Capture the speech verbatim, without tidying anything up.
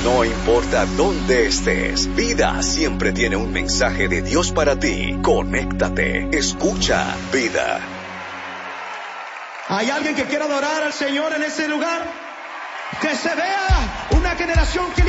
No importa dónde estés, Vida siempre tiene un mensaje de Dios para ti. Conéctate, escucha Vida. ¿Hay alguien que quiera adorar al Señor en ese lugar? Que se vea una generación que